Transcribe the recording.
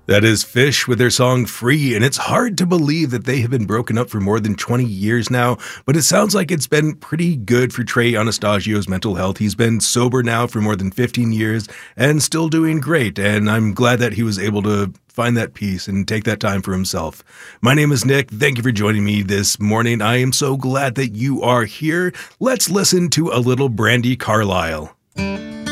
That is Fish with their song Free, and it's hard to believe that they have been broken up for more than 20 years now, but it sounds like it's been pretty good for Trey Anastasio's mental health. He's been sober now for more than 15 years and still doing great, and I'm glad that he was able to find that peace and take that time for himself. My name is Nick. Thank you for joining me this morning. I am so glad that you are here. Let's listen to a little Brandi Carlile.